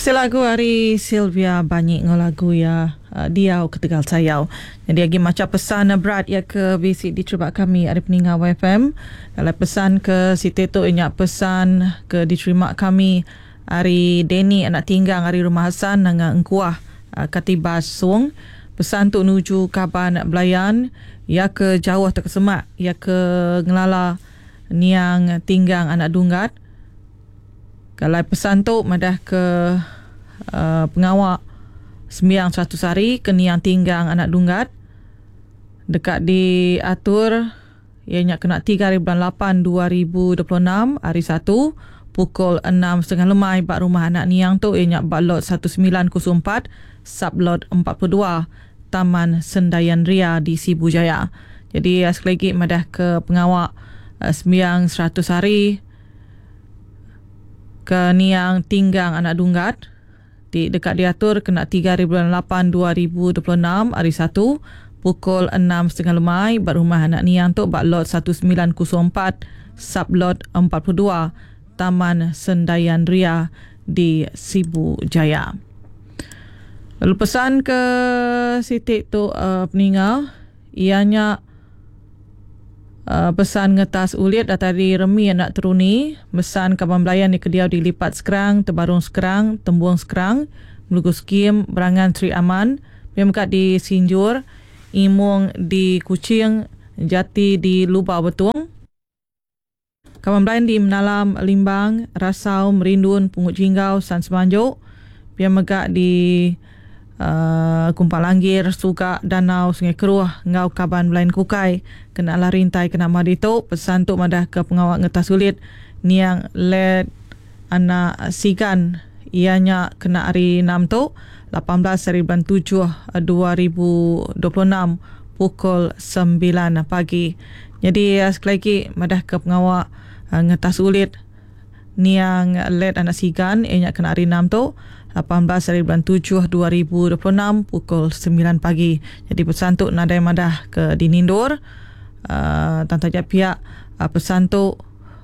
Selagu hari Sylvia banyak ngelagu ya dia ke Tegal Sayau. Jadi lagi macam pesan berat ya ke basic di terima kami ada peninggal YFM. Kalau pesan ke Siti tu inyak pesan ke diterima kami hari Deni anak tinggal hari Rumah Hasan dengan engkuah Katibas Sung. Pesan tu nuju Kaban Belayan ya ke jauh terkesemak ya ke ngelala niang tinggang anak dunggat. Kalau pesan tu madah ke pengawak sembiang 100 hari ke niang tinggang anak dunggat dekat diatur ianya kena 3 bulan 8 2026 hari 1 pukul 6.30 lemai bak rumah anak niang tu ianya bak lot 1904 sublot 42 Taman Sendayan Ria di Sibu Jaya. Jadi sekali lagi madah ke pengawak sembiang 100 hari ke niang tinggang anak dunggat di dekat diatur kena 3 bulan 8 2026 hari 1 pukul 6.30 lemai bak rumah anak niang tu bak lot 1904 sublot 42 Taman Sendayan Ria di Sibu Jaya. Lalu pesan ke Siti tu peninggal ianya pesan ngetas ulit dari Remi anak teruni mesan Kaban Belayan di Kediau dilipat sekerang Tebarung sekerang Tembuang sekerang Melugu Skim Berangan Sri Aman Pemkat di Sinjur Imung di Kuching Jati di Lubau Betung Kaban Belayan di Menalam Limbang Rasau Merindun Pungut Jinggau San Semanjuk Pemkat di Kumpal Langgir, Suka, Danau, Sungai Keruh, Ngau Kaban Belayan Kukai, kena lah rintai kena madito, pesan tu madah ke pengawak ngetas sulit, niang led anak sigan, ianya kena hari 6 tu, 18 hari bulan 7 2026 pukul 9 pagi. Jadi sekali lagi madah ke pengawak ngetas sulit, niang led anak sigan, ianya kena hari 6 tu, 18 hari bulan 7 2026 pukul 9 pagi. Jadi pesan tu nadai madah ke dinindur tantajak pihak pesan tu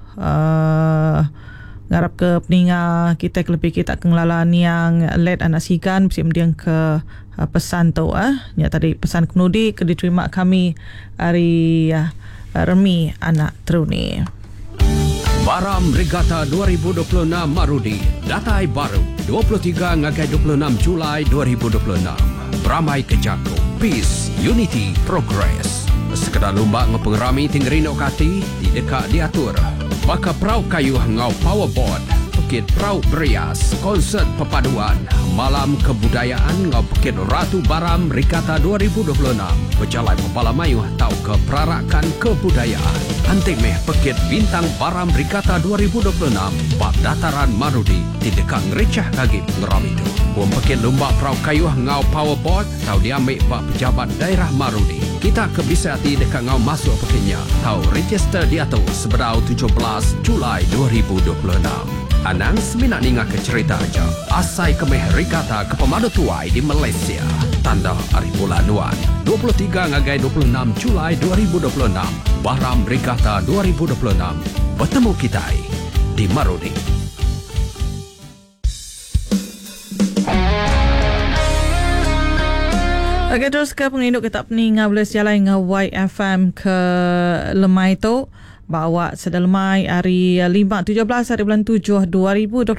ngarap ke peninggal kita lebih kita kenglalan yang led anak sigan mesti mendiang ke pesan tu nya tadi pesan kenudi ke diterima kami hari Remi anak teruni. Baram Regatta 2026 Marudi. Datai baru 23 ngagai 26 Julai 2026. Beramai ke Jako. Peace, Unity, Progress. Sekedar lomba ngepengerami tinggerino kati di dekat diatur. Baka Prau Kayu ngau Powerboard. Pekit Prau Berias. Konsert perpaduan. Malam kebudayaan ngau Pekit Ratu Baram Regatta 2026. Berjalan Kepala Mayuh tahu ke perarakan kebudayaan. Antik meh Pekit Bintang Baram Regatta 2026 bab dataran Marudi di dekat ngericah kagip ngeram itu. Buang Pekit Lomba Prau Kayuh ngau Powerboard tahu diambil bab pejabat daerah Marudi. Kita ke bisa di dekat ngau masuk Pekitnya. Tahu register dia tu sebedau 17 Julai 2026. Anang seminat ninga ke cerita aja. Asai kemeh Regatta ke pemadu tuai di Malaysia. Tanda Arif Bulanuan 23 ngagai 26 Julai 2026 Baram Regatta 2026 bertemu kita di Marudi. Okey, terus ke penginduk kita peninggal boleh jalan dengan YFM ke Lemai tu bawa sedang lemai hari 17 hari bulan 7 2026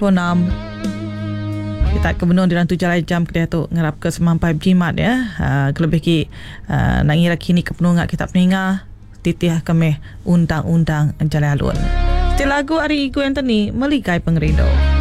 kita kebenar dalam 7 jam kedai tu ngarap ke semampai berjimat ya kelebih ki nak ngira kini kepenuh kita peninggal titih kemeh undang-undang jalan alun. Setiap lagu hari Igu Anthony meligai pengerindu.